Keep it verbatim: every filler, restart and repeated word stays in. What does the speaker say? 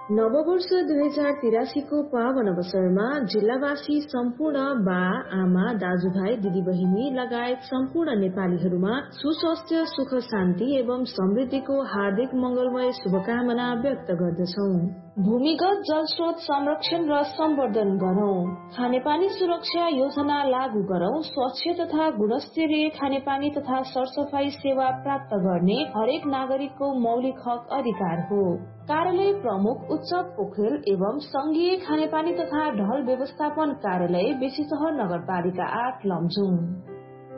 नववर्ष दुई हजार तिरासी को पावन अवसरमा जिल्लावासी सम्पूर्ण बा आमा दाजुभाइ दिदीबहिनी लगायत सम्पूर्ण नेपालीहरूमा सुस्वास्थ्य सुख शान्ति एवं समृद्धिको हार्दिक मंगलमय शुभकामना व्यक्त गर्दछौ। भूमिगत जलस्रोत संरक्षण र सम्वर्धन गरौं, खानेपानी सुरक्षा योजना लागू गरौं, स्वच्छ तथा गुणस्तरीय खानेपानी तथा सरसफाई सेवा प्राप्त गर्ने हरेक नागरिकको मौलिक हक अधिकार हो। कार्यालय प्रमुख उच्च पोखरेल एवं संघीय खानेपानी तथा ढल व्यवस्थापन कार्यालय बेसीसहर नगरपालिका आठ लमजुङ।